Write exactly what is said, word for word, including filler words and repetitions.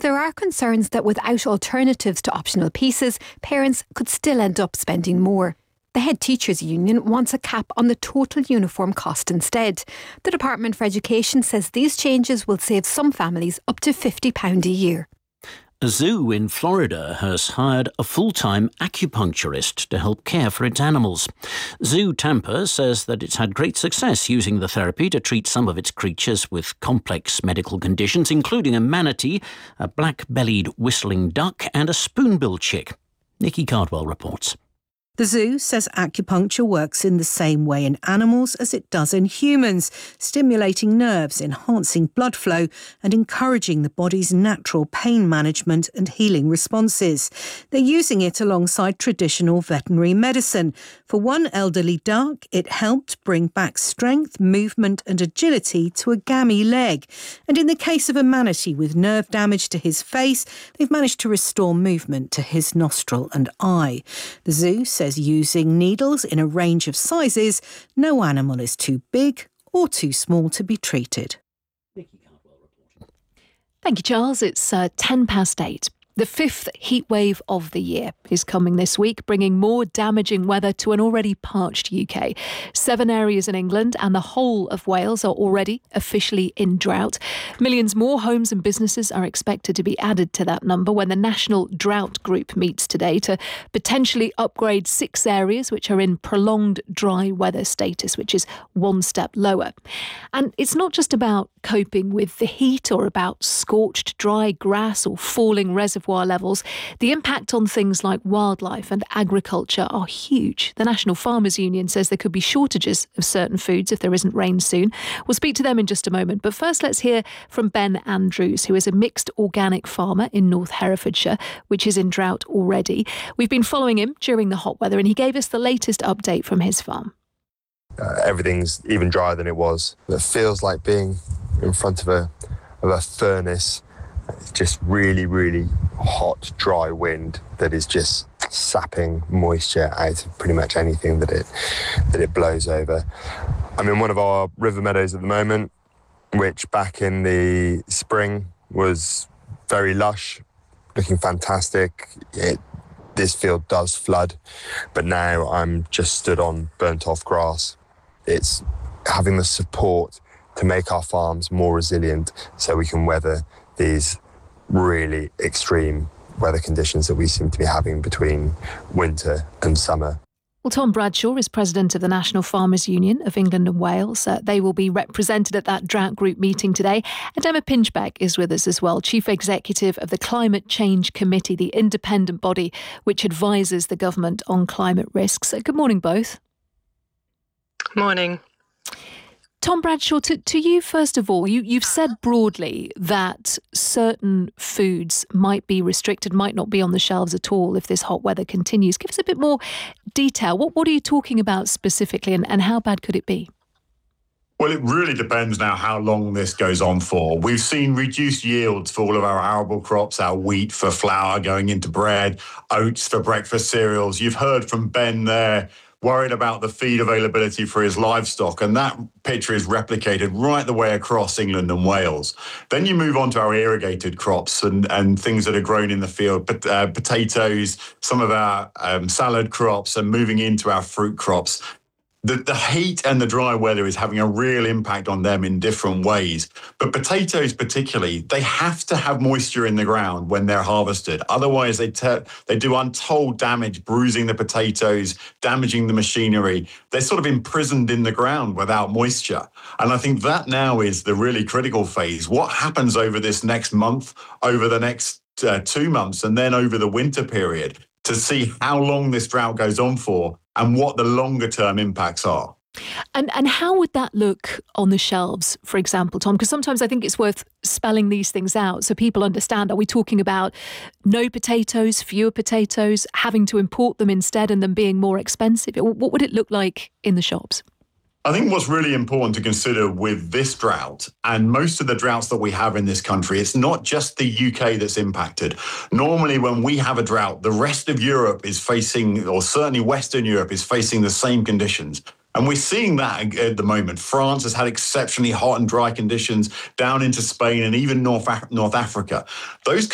there are concerns that without alternatives to optional pieces, parents could still end up spending more. The Head Teachers Union wants a cap on the total uniform cost instead. The Department for Education says these changes will save some families up to fifty pounds a year. A zoo in Florida has hired a full-time acupuncturist to help care for its animals. Zoo Tampa says that it's had great success using the therapy to treat some of its creatures with complex medical conditions, including a manatee, a black-bellied whistling duck and a spoonbill chick. Nikki Cardwell reports. The zoo says acupuncture works in the same way in animals as it does in humans, stimulating nerves, enhancing blood flow and encouraging the body's natural pain management and healing responses. They're using it alongside traditional veterinary medicine. For one elderly duck, it helped bring back strength, movement and agility to a gammy leg. And in the case of a manatee with nerve damage to his face, they've managed to restore movement to his nostril and eye. The zoo says Says using needles in a range of sizes, no animal is too big or too small to be treated. Thank you, Charles. It's uh, ten past eight. The fifth heat wave of the year is coming this week, bringing more damaging weather to an already parched U K. Seven areas in England and the whole of Wales are already officially in drought. Millions more homes and businesses are expected to be added to that number when the National Drought Group meets today to potentially upgrade six areas which are in prolonged dry weather status, which is one step lower. And it's not just about coping with the heat or about scorched dry grass or falling reservoirs levels. The impact on things like wildlife and agriculture are huge. The National Farmers Union says there could be shortages of certain foods if there isn't rain soon. We'll speak to them in just a moment. But first, let's hear from Ben Andrews, who is a mixed organic farmer in North Herefordshire, which is in drought already. We've been following him during the hot weather, and he gave us the latest update from his farm. Uh, everything's even drier than it was. It feels like being in front of a of a furnace. It's just really, really hot, dry wind that is just sapping moisture out of pretty much anything that it that it blows over. I'm in one of our river meadows at the moment, which back in the spring was very lush, looking fantastic. It, this field does flood, but now I'm just stood on burnt off grass. It's having the support to make our farms more resilient so we can weather these really extreme weather conditions that we seem to be having between winter and summer. Well, Tom Bradshaw is president of the National Farmers Union of England and Wales. Uh, they will be represented at that drought group meeting today. And Emma Pinchbeck is with us as well, chief executive of the Climate Change Committee, the independent body which advises the government on climate risks. Uh, good morning, both. Morning. Tom Bradshaw, to, to you first of all, you, you've said broadly that certain foods might be restricted, might not be on the shelves at all if this hot weather continues. Give us a bit more detail. What what are you talking about specifically, and, and how bad could it be? Well, it really depends now how long this goes on for. We've seen reduced yields for all of our arable crops, our wheat for flour going into bread, oats for breakfast cereals. You've heard from Ben there, worried about the feed availability for his livestock, and that picture is replicated right the way across England and Wales. Then you move on to our irrigated crops and, and things that are grown in the field, but, uh, potatoes, some of our um, salad crops, and moving into our fruit crops. The, the heat and the dry weather is having a real impact on them in different ways. But potatoes particularly, they have to have moisture in the ground when they're harvested. Otherwise, they te- they do untold damage, bruising the potatoes, damaging the machinery. They're sort of imprisoned in the ground without moisture. And I think that now is the really critical phase. What happens over this next month, over the next uh, two months, and then over the winter period, to see how long this drought goes on for and what the longer term impacts are. And and how would that look on the shelves, for example, Tom? Because sometimes I think it's worth spelling these things out so people understand. Are we talking about no potatoes, fewer potatoes, having to import them instead and them being more expensive? What would it look like in the shops? I think what's really important to consider with this drought, and most of the droughts that we have in this country, it's not just the U K that's impacted. Normally, when we have a drought, the rest of Europe is facing, or certainly Western Europe is facing the same conditions. And we're seeing that at the moment. France has had exceptionally hot and dry conditions down into Spain and even North, Af- North Africa. Those